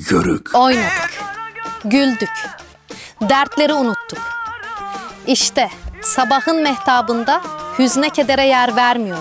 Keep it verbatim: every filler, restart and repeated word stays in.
Yörük. Oynadık, güldük, dertleri unuttuk. İşte sabahın mehtabında hüzne kedere yer vermiyoruz.